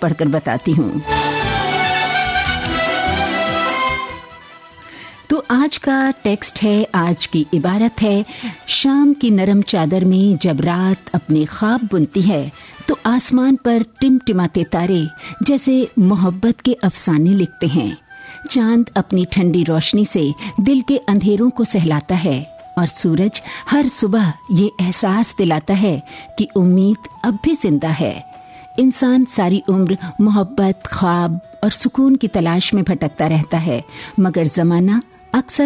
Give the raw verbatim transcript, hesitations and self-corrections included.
पढ़कर बताती हूँ। तो आज का टेक्स्ट है, आज की इबारत है, शाम की नरम चादर में जब रात अपने ख्वाब बुनती है तो आसमान पर टिमटिमाते तारे जैसे मोहब्बत के अफसाने लिखते हैं। चांद अपनी ठंडी रोशनी से दिल के अंधेरों को सहलाता है और सूरज हर सुबह ये एहसास दिलाता है कि उम्मीद अब भी जिंदा है। इंसान सारी उम्र मोहब्बत, ख्वाब और सुकून की तलाश में भटकता रहता है, मगर जमाना अक्सर